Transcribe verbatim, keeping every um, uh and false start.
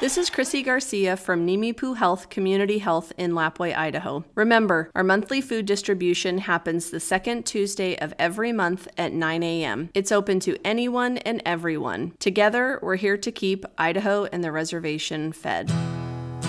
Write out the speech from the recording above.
This is Chrissy Garcia from Nimipu Health Community Health in Lapwai, Idaho. Remember, our monthly food distribution happens the second Tuesday of every month at nine a.m. It's open to anyone and everyone. Together, we're here to keep Idaho and the reservation fed.